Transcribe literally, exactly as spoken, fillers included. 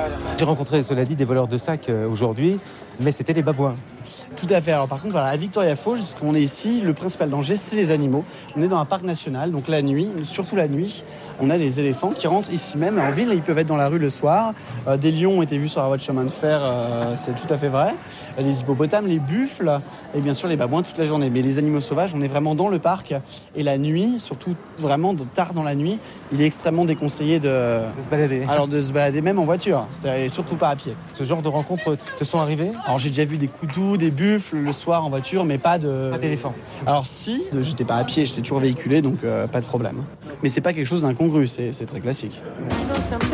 J'ai rencontré, cela dit, des voleurs de sacs euh, aujourd'hui, mais c'était les babouins. Tout à fait. Alors par contre, voilà, à Victoria Falls, parce qu'on est ici, le principal danger, c'est les animaux. On est dans un parc national, donc la nuit, surtout la nuit, on a des éléphants qui rentrent ici même en ville. Ils peuvent être dans la rue le soir. Euh, des lions ont été vus sur la voie de chemin de fer, euh, c'est tout à fait vrai. Les hippopotames, les buffles et bien sûr les babouins toute la journée. Mais les animaux sauvages, on est vraiment dans le parc. Et la nuit, surtout vraiment tard dans la nuit, il est extrêmement déconseillé de, De se balader. alors de se balader même en voiture, c'est-à-dire surtout pas à pied. Ce genre de rencontres te sont arrivées? Alors j'ai déjà vu des coutous, des buffles le soir en voiture, mais pas de... Pas d'éléphant. Alors si, j'étais pas à pied, j'étais toujours véhiculé, donc euh, pas de problème. Mais c'est pas quelque chose d'incongru, c'est, c'est très classique.